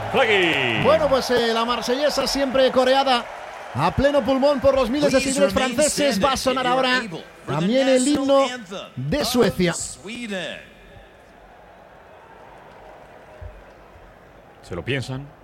Flagui. Bueno, pues la marsellesa siempre coreada a pleno pulmón por los miles de seguidores franceses. Va a sonar ahora también el himno de Suecia. Se lo piensan.